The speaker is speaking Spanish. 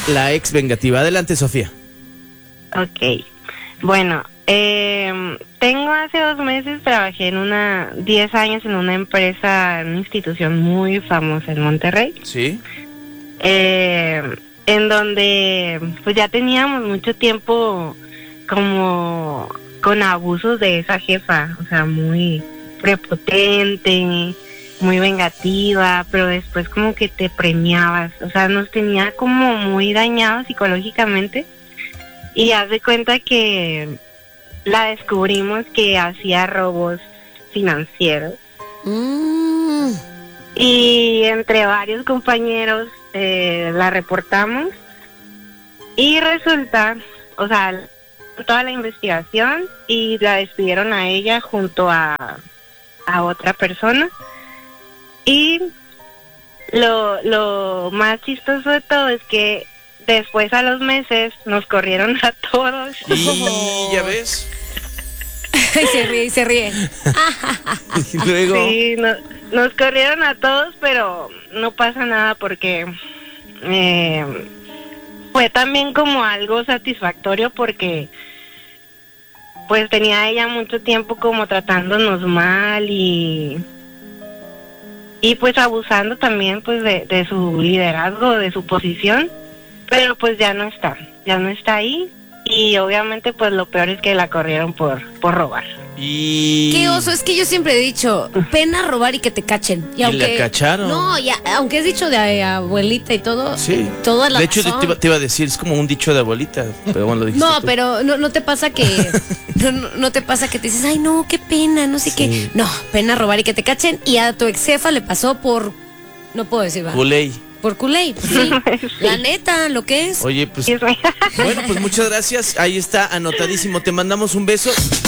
la ex vengativa. Adelante, Sofía. Ok, bueno, tengo hace 2 meses, trabajé 10 años en una empresa, en una institución muy famosa en Monterrey. Sí. En donde pues ya teníamos mucho tiempo como con abusos de esa jefa, o sea, muy prepotente, muy vengativa, pero después como que te premiabas, o sea, nos tenía como muy dañados psicológicamente. Y haz de cuenta que la descubrimos que hacía robos financieros. Y entre varios compañeros la reportamos. Y resulta, o sea, toda la investigación y la despidieron a ella junto a otra persona. Y lo más chistoso de todo es que después a los meses nos corrieron a todos. Y ya ves. Y se ríe. Y luego. Sí, nos corrieron a todos, pero no pasa nada porque fue también como algo satisfactorio porque pues tenía ella mucho tiempo como tratándonos mal y pues abusando también pues de su liderazgo, de su posición. Pero pues ya no está ahí y obviamente pues lo peor es que la corrieron por robar. Y... Qué oso, es que yo siempre he dicho, pena robar y que te cachen. Y aunque la cacharon. No, ya, aunque es dicho de abuelita y todo, sí. Toda la de hecho, razón. te iba a decir, es como un dicho de abuelita, pero bueno, lo dijiste No, tú. pero no te pasa que no te pasa que te dices, ay no, qué pena, no sé qué. No, pena robar y que te cachen. Y a tu ex jefa le pasó por, no puedo decir, ¿va? Culey. Por culé, pues sí. Sí. La neta, lo que es. Oye, pues bueno, pues muchas gracias. Ahí está anotadísimo. Te mandamos un beso.